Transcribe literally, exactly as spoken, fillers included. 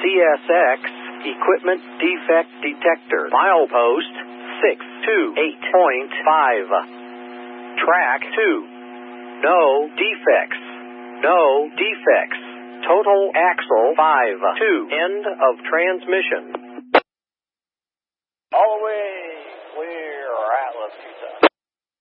C S X Equipment Defect Detector. Milepost six two eight point five. Track two. No defects. No defects. Total axle five two. End of transmission. All the way